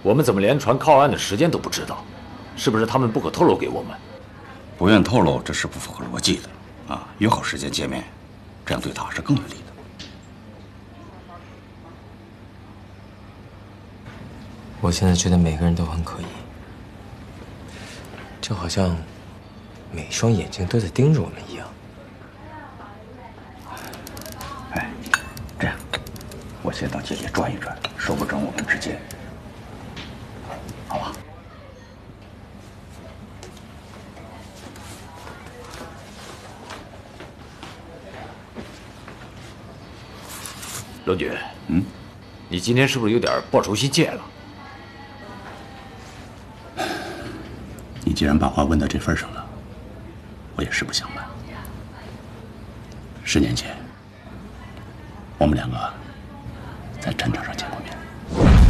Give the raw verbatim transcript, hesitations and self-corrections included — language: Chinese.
我们怎么连船靠岸的时间都不知道？是不是他们不可透露给我们？ 不愿透露，这是不符合逻辑的啊！约好时间见面，这样对他是更有利的。 我现在觉得每个人都很可疑，就好像每双眼睛都在盯着我们一样。 哎，这样，我先到街里转一转，说不准我们之间，好吧？ 龙局， 嗯， 你今天是不是有点报仇心切了？ 你既然把话问到这份上了，我也实不相瞒。十年前，我们两个在战场上见过面。